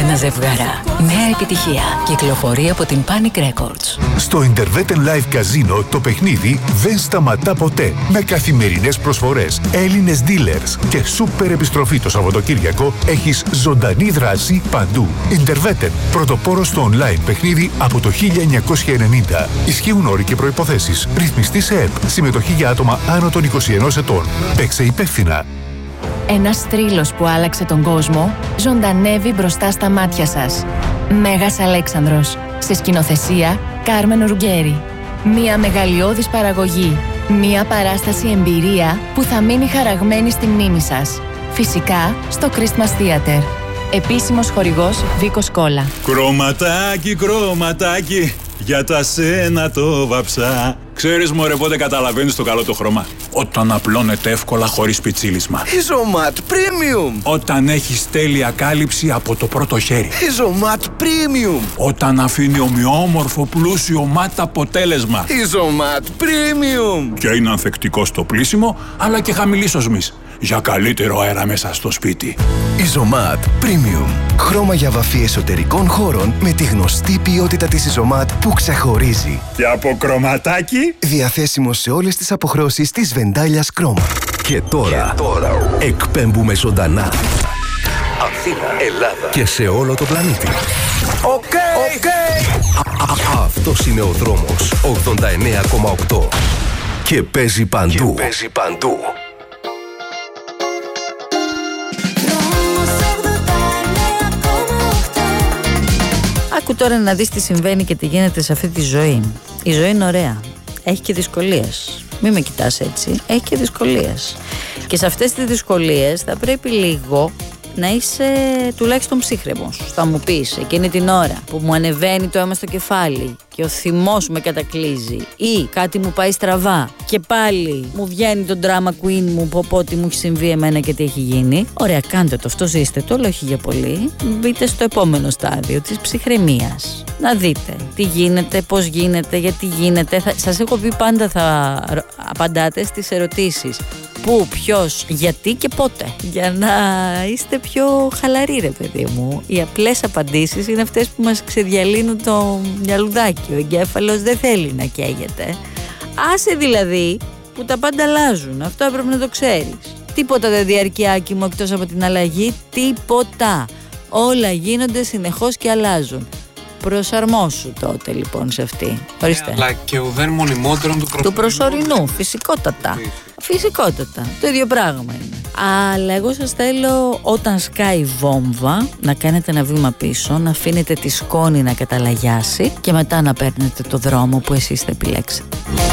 Ένα ζευγαρά. Νέα επιτυχία. Κυκλοφορεί από την Panic Records. Στο Interveten Live Casino το παιχνίδι δεν σταματά ποτέ. Με καθημερινές προσφορές, Έλληνες dealers και σούπερ επιστροφή το Σαββατοκύριακο, έχεις ζωντανή δράση παντού. Interveten, πρωτοπόρος στο online παιχνίδι από το 1990. Ισχύουν όροι και προϋποθέσεις. Ρυθμιστή σε ΕΠ. Συμμετοχή για άτομα άνω των 21 ετών. Παίξε υπεύθυνα. Ένας θρύλος που άλλαξε τον κόσμο ζωντανεύει μπροστά στα μάτια σας. Μέγας Αλέξανδρος. Σε σκηνοθεσία Κάρμεν Ρουγκέρι. Μια μεγαλειώδης παραγωγή. Μια παράσταση εμπειρία που θα μείνει χαραγμένη στη μνήμη σας. Φυσικά στο Christmas Theater. Επίσημος χορηγός Βίκος Κόλλα. Κρωματάκι, κρωματάκι, για τα σένα το βαψά. Ξέρεις μωρέ πότε καταλαβαίνεις το καλό το χρώμα? Όταν απλώνεται εύκολα χωρίς πιτσίλισμα. Ιζωμάτ Premium. Όταν έχεις τέλεια κάλυψη από το πρώτο χέρι. Ιζωμάτ Premium. Όταν αφήνει ομοιόμορφο πλούσιο μάτ αποτέλεσμα. Ιζωμάτ Premium. Και είναι ανθεκτικό στο πλύσιμο αλλά και χαμηλής οσμής. Για καλύτερο αέρα μέσα στο σπίτι. Ιζωμάτ Premium. Χρώμα για βαφή εσωτερικών χώρων με τη γνωστή ποιότητα της Ιζωμάτ που ξεχωρίζει. Και από κρωματάκι. Διαθέσιμο σε όλες τις αποχρώσεις της Βεντάλιας Κρόμα. Και τώρα εκπέμπουμε ζωντανά Αθήνα, Ελλάδα και σε όλο το πλανήτη. Οκ. Αυτός είναι ο δρόμος 89,8 και παίζει παντού. Άκου τώρα να δεις τι συμβαίνει και τι γίνεται σε αυτή τη ζωή. Η ζωή είναι ωραία. Έχει και δυσκολίες. Μην με κοιτάς έτσι. Έχει και δυσκολίες. Και σε αυτές τις δυσκολίες θα πρέπει λίγο να είσαι τουλάχιστον ψύχρεμος. Θα μου πεις εκείνη την ώρα που μου ανεβαίνει το αίμα στο κεφάλι και ο θυμός με κατακλείζει ή κάτι μου πάει στραβά και πάλι μου βγαίνει το drama queen μου από ό,τι μου έχει συμβεί εμένα και τι έχει γίνει. Ωραία, κάντε το, αυτό ζήστε το, αλλά όχι για πολύ. Μπείτε στο επόμενο στάδιο της ψυχραιμίας. Να δείτε τι γίνεται, πώς γίνεται, γιατί γίνεται. Σας έχω πει πάντα θα απαντάτε στις ερωτήσεις. Πού, ποιος, γιατί και πότε. Για να είστε πιο χαλαροί ρε παιδί μου. Οι απλές απαντήσεις είναι αυτές που μας ξεδιαλύνουν το μυαλουδάκι. Ο εγκέφαλος δεν θέλει να καίγεται. Άσε δηλαδή που τα πάντα αλλάζουν. Αυτό έπρεπε να το ξέρεις. Τίποτα δεν διαρκεί άκη μου εκτός από την αλλαγή. Τίποτα. Όλα γίνονται συνεχώς και αλλάζουν. Προσαρμόσου τότε λοιπόν σε αυτή. Ορίστε. Αλλά και ουδέν μονιμότερον του προσωρινού. Φυσικότατα. Φυσικότατα. Το ίδιο πράγμα είναι. Αλλά εγώ σας θέλω όταν σκάει βόμβα να κάνετε ένα βήμα πίσω, να αφήνετε τη σκόνη να καταλαγιάσει και μετά να παίρνετε το δρόμο που εσείς θα επιλέξετε.